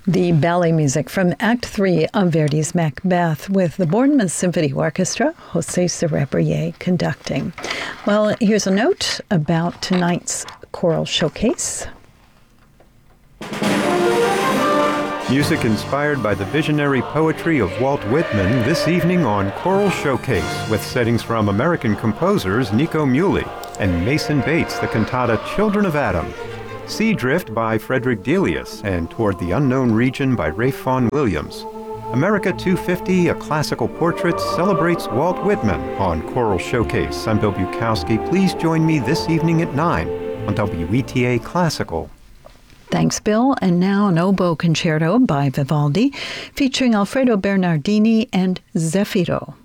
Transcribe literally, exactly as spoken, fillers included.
The ballet music from Act Three of Verdi's Macbeth with the Bournemouth Symphony Orchestra, José Cerebrier conducting. Well, here's a note about tonight's choral showcase. Music inspired by the visionary poetry of Walt Whitman this evening on Choral Showcase with settings from American composers Nico Muhly and Mason Bates, the cantata Children of Adam, Sea Drift by Frederick Delius, and Toward the Unknown Region by Ralph Vaughan Williams. America two fifty, a classical portrait, celebrates Walt Whitman on Choral Showcase. I'm Bill Bukowski. Please join me this evening at nine on W E T A Classical. Thanks, Bill. And now an oboe concerto by Vivaldi featuring Alfredo Bernardini and Zeffiro.